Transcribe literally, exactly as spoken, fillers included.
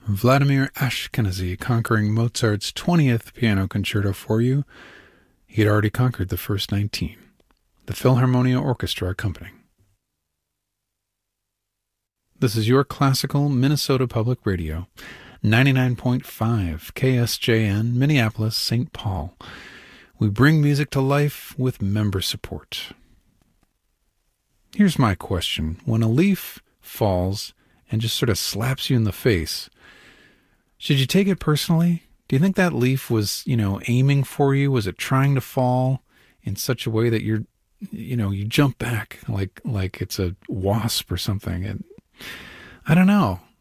Vladimir Ashkenazy conquering Mozart's twentieth piano concerto for you. He had already conquered the first nineteen. The Philharmonia Orchestra accompanying. This is your classical Minnesota Public Radio, ninety-nine point five K S J N, Minneapolis, Saint Paul. We bring music to life with member support. Here's my question. When a leaf falls and just sort of slaps you in the face, should you take it personally? Do you think that leaf was, you know, aiming for you? Was it trying to fall in such a way that you're, you know, you jump back like like it's a wasp or something? And I don't know.